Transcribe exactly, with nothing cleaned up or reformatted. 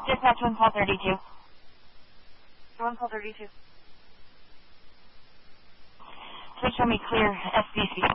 Dispatch one call thirty-two. one call thirty-two. Please show me clear S B C.